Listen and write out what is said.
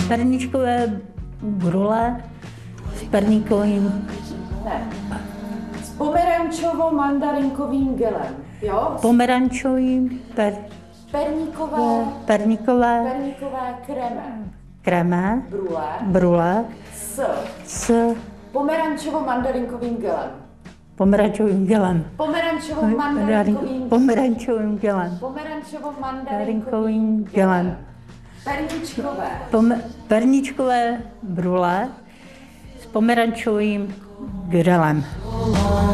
Perníčkové brule s perníkovým... Ne. S pomerančovo-mandarinkovým gelem, jo? Pomerančovým, perníkové kreme, brule s pomerančovo-mandarinkovým gelem. Pomerančovým gelem. Pomerančovo-mandarinkovým gelem. Pomerančovo-mandarinkovým gelem. Perníčkové brule s pomerančovým gelem.